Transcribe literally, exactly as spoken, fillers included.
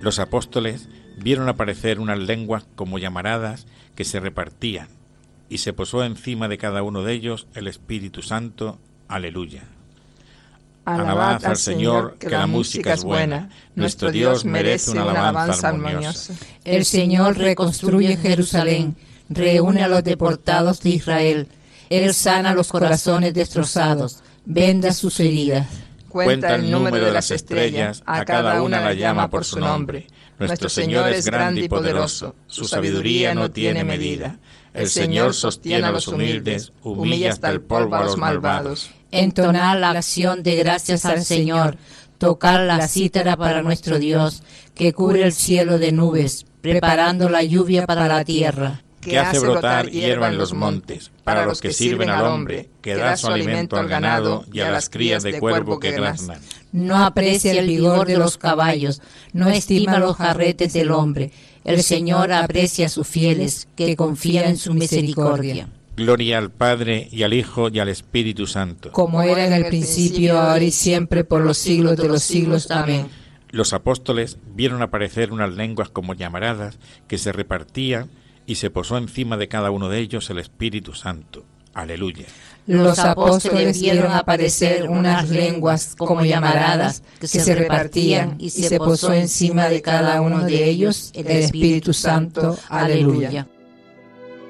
Los apóstoles vieron aparecer unas lenguas como llamaradas que se repartían, y se posó encima de cada uno de ellos el Espíritu Santo. Aleluya. Alabad al Señor, que la música es buena. Nuestro Dios merece una alabanza armoniosa. El Señor reconstruye Jerusalén, reúne a los deportados de Israel. Él sana los corazones destrozados, venda sus heridas. Cuenta el número de las estrellas, a cada una la llama por su nombre. Nuestro Señor es grande y poderoso, su sabiduría no tiene medida. El Señor sostiene a los humildes, humilla hasta el polvo a los malvados. Entonar la acción de gracias al Señor, tocar la cítara para nuestro Dios, que cubre el cielo de nubes, preparando la lluvia para la tierra. Que hace brotar hierba en los montes, para los que sirven al hombre, que da su alimento al ganado y a las crías de cuervo que graznan. No aprecia el vigor de los caballos, no estima los jarretes del hombre. El Señor aprecia a sus fieles, que confían en su misericordia. Gloria al Padre, y al Hijo, y al Espíritu Santo. Como era en el principio, ahora y siempre, por los siglos de los siglos. Amén. Los apóstoles vieron aparecer unas lenguas como llamaradas que se repartían, y se posó encima de cada uno de ellos el Espíritu Santo. Aleluya. Los apóstoles vieron aparecer unas lenguas como llamaradas que se repartían, y se posó encima de cada uno de ellos el Espíritu Santo. Aleluya.